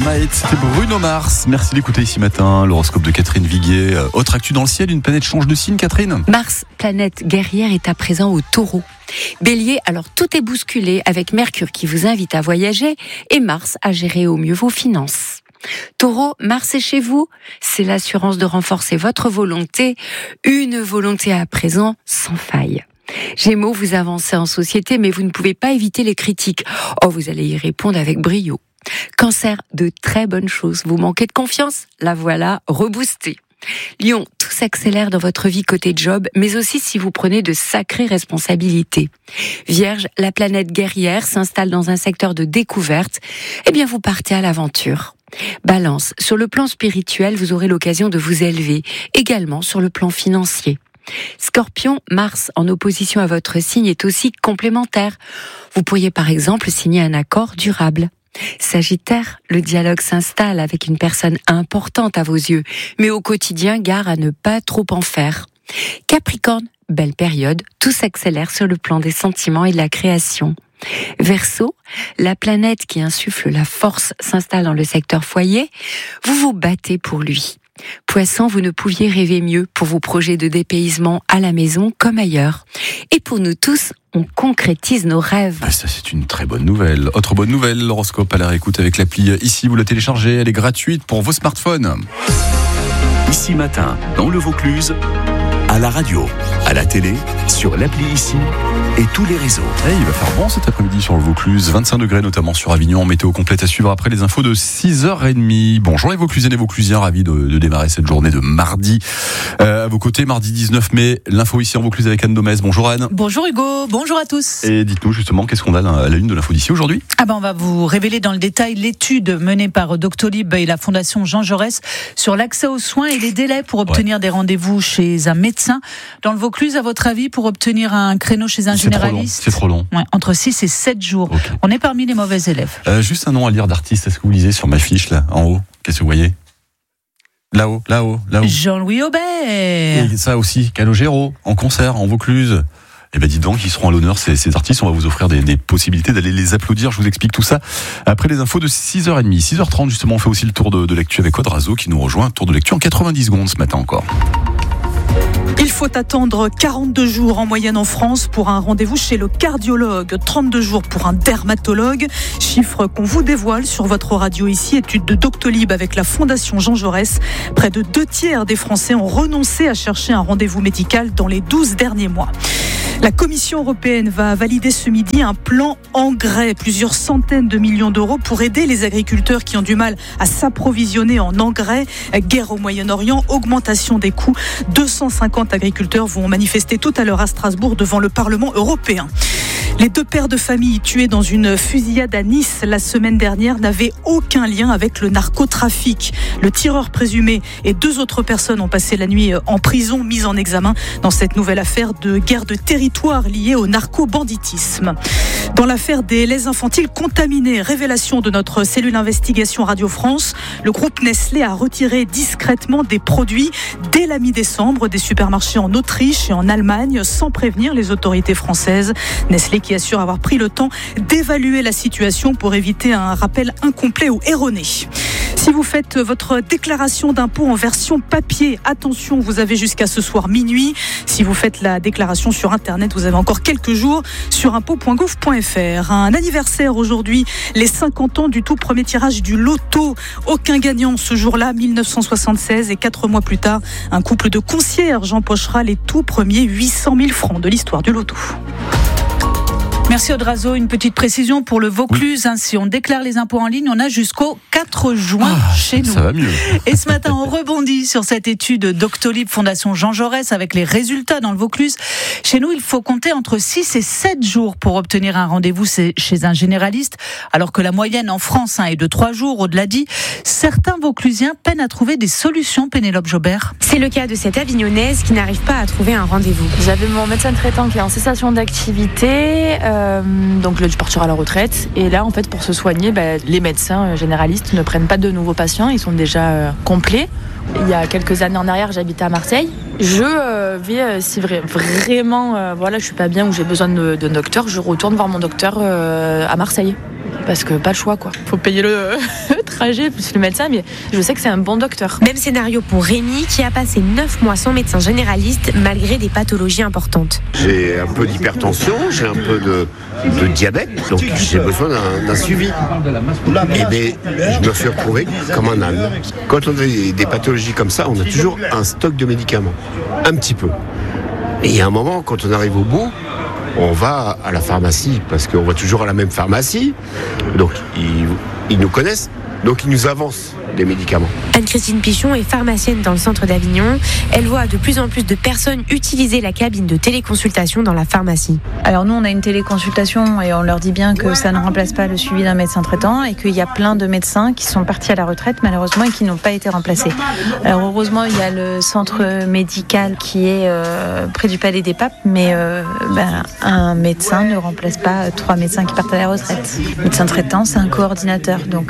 Dynamite, c'était Bruno Mars. Merci d'écouter ici matin l'horoscope de Catherine Viguier. Autre actu dans le ciel, une planète change de signe, Catherine. Mars, planète guerrière, est à présent au Taureau. Bélier, alors tout est bousculé avec Mercure qui vous invite à voyager et Mars à gérer au mieux vos finances. Taureau, Mars est chez vous, c'est l'assurance de renforcer votre volonté, une volonté à présent sans faille. Gémeaux, vous avancez en société mais vous ne pouvez pas éviter les critiques. Oh, vous allez y répondre avec brio. Cancer, de très bonnes choses. Vous manquez de confiance? La voilà reboostée. Lion, tout s'accélère dans votre vie côté job, mais aussi si vous prenez de sacrées responsabilités. Vierge, la planète guerrière s'installe dans un secteur de découverte. Eh bien, vous partez à l'aventure. Balance, sur le plan spirituel, vous aurez l'occasion de vous élever, également sur le plan financier. Scorpion, Mars en opposition à votre signe est aussi complémentaire. Vous pourriez par exemple signer un accord durable. Sagittaire, le dialogue s'installe avec une personne importante à vos yeux, mais au quotidien, gare à ne pas trop en faire. Capricorne, belle période, tout s'accélère sur le plan des sentiments et de la création. Verseau, la planète qui insuffle la force s'installe dans le secteur foyer, vous vous battez pour lui. Poisson, vous ne pouviez rêver mieux pour vos projets de dépaysement à la maison comme ailleurs. Et pour nous tous, on concrétise nos rêves. Ça, c'est une très bonne nouvelle. Autre bonne nouvelle, l'horoscope à la réécoute avec l'appli Ici, vous la téléchargez, elle est gratuite pour vos smartphones. Ici matin, dans le Vaucluse, à la radio, à la télé, sur l'appli Ici et tous les réseaux. Il va faire bon cet après-midi sur le Vaucluse, 25 degrés notamment sur Avignon, météo complète à suivre après les infos de 6h30. Bonjour les Vauclusiennes et Vauclusiens, ravis de démarrer cette journée de mardi. À vos côtés, mardi 19 mai, l'info ici en Vaucluse avec Anne Domez. Bonjour Anne. Bonjour Hugo, bonjour à tous. Et dites-nous justement, qu'est-ce qu'on a à la une de l'info d'ici aujourd'hui ? On va vous révéler dans le détail l'étude menée par Doctolib et la Fondation Jean Jaurès sur l'accès aux soins et les délais pour obtenir des rendez-vous chez un médecin. Dans le Vaucluse, à votre avis, pour obtenir un créneau chez un généraliste, c'est trop long. Entre 6 et 7 jours. Okay. On est parmi les mauvais élèves. Juste un nom à lire d'artiste, est-ce que vous lisez sur ma fiche là, en haut ? Qu'est-ce que vous voyez ? Là-haut. Jean-Louis Aubert. Et ça aussi, Calogero, en concert, en Vaucluse. Eh ben dites donc, ils seront à l'honneur, ces artistes. On va vous offrir des possibilités d'aller les applaudir. Je vous explique tout ça après les infos de 6h30. 6h30, justement, on fait aussi le tour de l'actu avec Odrazo qui nous rejoint. Tour de lecture en 90 secondes ce matin encore. Il faut attendre 42 jours en moyenne en France pour un rendez-vous chez le cardiologue, 32 jours pour un dermatologue. Chiffre qu'on vous dévoile sur votre radio ici, étude de Doctolib avec la Fondation Jean Jaurès. Près de 2/3 des Français ont renoncé à chercher un rendez-vous médical dans les 12 derniers mois. La Commission européenne va valider ce midi un plan engrais, plusieurs centaines de millions d'euros pour aider les agriculteurs qui ont du mal à s'approvisionner en engrais. Guerre au Moyen-Orient, augmentation des coûts. 250 agriculteurs vont manifester tout à l'heure à Strasbourg devant le Parlement européen. Les 2 pères de famille tués dans une fusillade à Nice la semaine dernière n'avaient aucun lien avec le narcotrafic. Le tireur présumé et 2 autres personnes ont passé la nuit en prison, mises en examen dans cette nouvelle affaire de guerre de territoire liée au narco-banditisme. Dans l'affaire des laits infantiles contaminés, révélation de notre cellule investigation Radio France, le groupe Nestlé a retiré discrètement des produits dès la mi-décembre des supermarchés en Autriche et en Allemagne sans prévenir les autorités françaises. Nestlé qui assure avoir pris le temps d'évaluer la situation pour éviter un rappel incomplet ou erroné. Si vous faites votre déclaration d'impôt en version papier, attention, vous avez jusqu'à ce soir minuit. Si vous faites la déclaration sur Internet, vous avez encore quelques jours sur impôt.gouv.fr. Un anniversaire aujourd'hui, les 50 ans du tout premier tirage du loto. Aucun gagnant ce jour-là, 1976, et 4 mois plus tard, un couple de concierges empochera les tout premiers 800 000 francs de l'histoire du loto. Merci Odrazo. Une petite précision pour le Vaucluse. Si on déclare les impôts en ligne, on a jusqu'au 4 juin chez nous. Ça va mieux. Et ce matin, on rebondit sur cette étude Doctolib Fondation Jean Jaurès avec les résultats dans le Vaucluse. Chez nous, il faut compter entre 6 et 7 jours pour obtenir un rendez-vous chez un généraliste, alors que la moyenne en France est de 3 jours, au-delà dit. Certains Vauclusiens peinent à trouver des solutions, Pénélope Jobert. C'est le cas de cette Avignonnaise qui n'arrive pas à trouver un rendez-vous. J'avais mon médecin traitant qui est en cessation d'activité, donc je partirai à la retraite. Et là, en fait, pour se soigner, les médecins généralistes ne prennent pas de nouveaux patients, ils sont déjà complets. Il y a quelques années en arrière, j'habitais à Marseille. Je vais, si vraiment je suis pas bien ou j'ai besoin de docteur, je retourne voir mon docteur à Marseille. parce que pas le choix quoi. Faut payer le trajet plus le médecin, mais je sais que c'est un bon docteur. Même scénario pour Rémi qui a passé 9 mois sans médecin généraliste malgré des pathologies importantes. J'ai un peu d'hypertension, j'ai un peu de diabète, donc j'ai besoin d'un suivi. Et bien, je me suis retrouvé comme un âne. Quand on a des pathologies comme ça, on a toujours un stock de médicaments, un petit peu. Et il y a un moment, quand on arrive au bout, on va à la pharmacie, parce qu'on va toujours à la même pharmacie. Donc, ils nous connaissent, donc ils nous avancent des médicaments. Anne-Christine Pichon est pharmacienne dans le centre d'Avignon. Elle voit de plus en plus de personnes utiliser la cabine de téléconsultation dans la pharmacie. Alors nous, on a une téléconsultation et on leur dit bien que ça ne remplace pas le suivi d'un médecin traitant et qu'il y a plein de médecins qui sont partis à la retraite malheureusement et qui n'ont pas été remplacés. Alors heureusement, il y a le centre médical qui est près du Palais des Papes, mais un médecin ne remplace pas 3 médecins qui partent à la retraite. Le médecin traitant, c'est un coordinateur, donc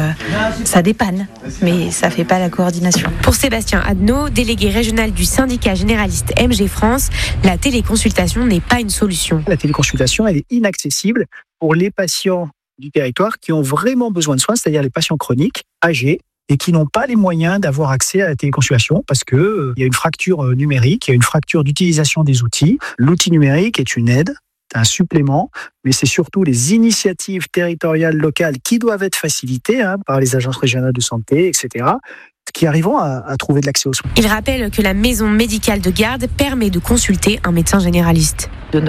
ça dépanne. Mais ça ne fait pas la coordination. Pour Sébastien Adnaud, délégué régional du syndicat généraliste MG France, la téléconsultation n'est pas une solution. La téléconsultation, elle est inaccessible pour les patients du territoire qui ont vraiment besoin de soins, c'est-à-dire les patients chroniques, âgés, et qui n'ont pas les moyens d'avoir accès à la téléconsultation parce que il y a une fracture numérique, il y a une fracture d'utilisation des outils. L'outil numérique est une aide, un supplément, mais c'est surtout les initiatives territoriales locales qui doivent être facilitées par les agences régionales de santé, etc., qui arriveront à trouver de l'accès aux soins. Il rappelle que la maison médicale de garde permet de consulter un médecin généraliste.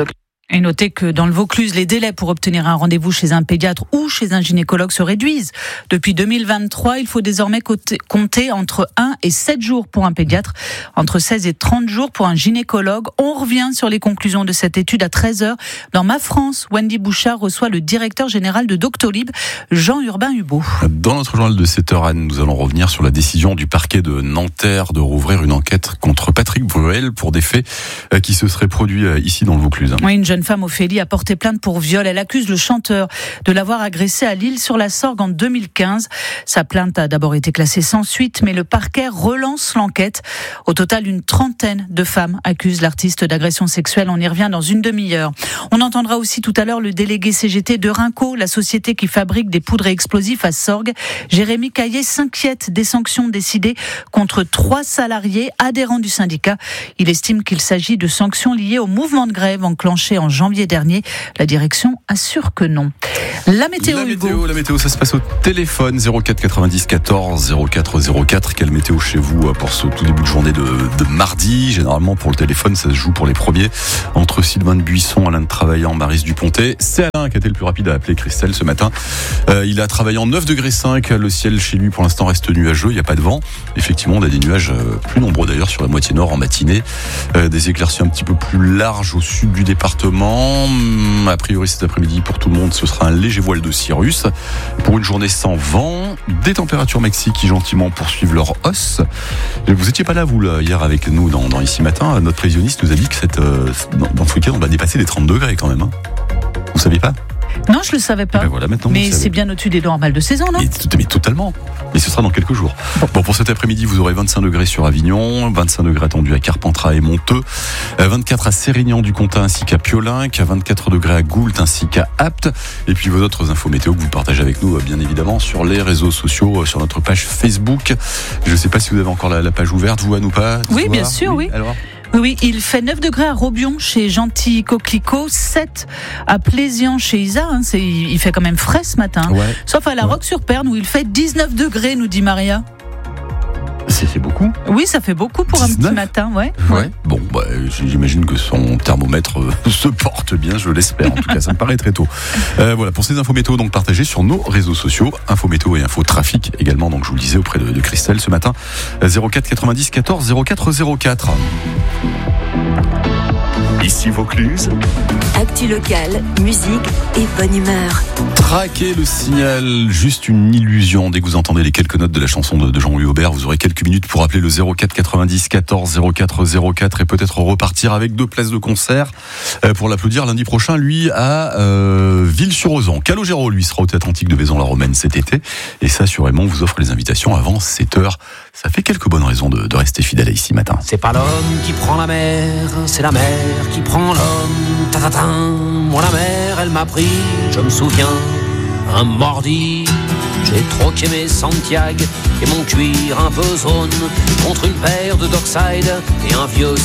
Et notez que dans le Vaucluse, les délais pour obtenir un rendez-vous chez un pédiatre ou chez un gynécologue se réduisent. Depuis 2023, il faut désormais compter entre 1 et 7 jours pour un pédiatre, entre 16 et 30 jours pour un gynécologue. On revient sur les conclusions de cette étude à 13h. Dans Ma France, Wendy Bouchard reçoit le directeur général de Doctolib, Jean-Urbain Hubault. Dans notre journal de 7h, Anne, nous allons revenir sur la décision du parquet de Nanterre de rouvrir une enquête contre Patrick Bruel pour des faits qui se seraient produits ici dans le Vaucluse. Oui, une jeune femme, Ophélie, a porté plainte pour viol. Elle accuse le chanteur de l'avoir agressé à L'Isle-sur-la-Sorgue en 2015. Sa plainte a d'abord été classée sans suite, mais le parquet relance l'enquête. Au total, une trentaine de femmes accusent l'artiste d'agression sexuelle. On y revient dans une demi-heure. On entendra aussi tout à l'heure le délégué CGT de Rinco, la société qui fabrique des poudres et explosifs à Sorgues. Jérémy Caillé s'inquiète des sanctions décidées contre 3 salariés adhérents du syndicat. Il estime qu'il s'agit de sanctions liées au mouvement de grève enclenché en janvier dernier. La direction assure que non. La météo, ça se passe au téléphone 04 90 14 04 04. Quelle météo chez vous pour ce tout début de journée de mardi? Généralement pour le téléphone, ça se joue pour les premiers entre Sylvain de Buisson, Alain de Travaillant, Maryse Dupontet. C'est Alain qui a été le plus rapide à appeler Christelle ce matin. Il a travaillé en 9,5 degrés. Le ciel chez lui pour l'instant reste nuageux, il n'y a pas de vent. Effectivement, on a des nuages plus nombreux d'ailleurs sur la moitié nord en matinée. Des éclaircies un petit peu plus larges au sud du département. A priori cet après-midi pour tout le monde ce sera un léger voile de cirrus. Pour une journée sans vent, des températures maxi qui gentiment poursuivent leur hausse. Vous étiez pas là vous là, hier avec nous dans Ici Matin. Notre prévisionniste nous a dit que dans ce week-end on va dépasser les 30 degrés quand même. Vous saviez pas? Non, je le savais pas. Ben voilà, mais c'est bien au-dessus des normales de saison, non? Mais totalement. Et ce sera dans quelques jours. Bon, pour cet après-midi, vous aurez 25 degrés sur Avignon, 25 degrés attendus à Carpentras et Monteux, 24 à Sérignan-du-Comtat ainsi qu'à Piolinc, 24 degrés à Goult ainsi qu'à Apt. Et puis vos autres infos météo que vous partagez avec nous, bien évidemment, sur les réseaux sociaux, sur notre page Facebook. Je ne sais pas si vous avez encore la page ouverte, vous, Anne, ou pas? Oui, bien sûr, oui. Alors oui, il fait 9 degrés à Robion chez Gentil Coquelicot, 7 à Plézian chez Isa. Il fait quand même frais ce matin. Ouais. Sauf à la Roque-sur-Perne où il fait 19 degrés, nous dit Maria. C'est beaucoup. Oui, ça fait beaucoup pour 19. Un petit matin, ouais. Bon, j'imagine que son thermomètre se porte bien, je l'espère. En tout cas, ça me paraît très tôt. Voilà, pour ces infos météo, donc partagées sur nos réseaux sociaux, info météo et info trafic également. Donc je vous le disais auprès de Christelle ce matin, 04 90 14 04 04. Ici Vaucluse. Actu locale, musique et bonne humeur. Traquer le signal, juste une illusion. Dès que vous entendez les quelques notes de la chanson de Jean-Louis Aubert, vous aurez quelques minutes pour appeler le 04 90 14 04 04 et peut-être repartir avec 2 places de concert pour l'applaudir lundi prochain, lui, à Ville-sur-Ozan. Calogero, lui, sera au Théâtre Antique de Vaison-la-Romaine cet été. Et ça, assurément, vous offre les invitations avant 7h. Ça fait quelques bonnes raisons de rester fidèle à Ici Matin. C'est pas l'homme qui prend la mer, c'est la mer qui prend l'homme. Ta-ta-ta. Moi la mer, elle m'a pris, je me souviens. un mordi. J'ai troqué mes Santiago et mon cuir un peu zone contre une paire de Dockside et un vieux